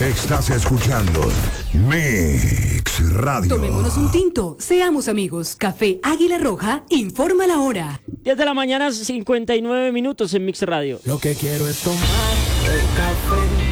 Estás escuchando Mix Radio. Tomémonos un tinto, seamos amigos. Café Águila Roja, informa la hora. 10 de la mañana, 59 minutos en Mix Radio. Lo que quiero es tomar el café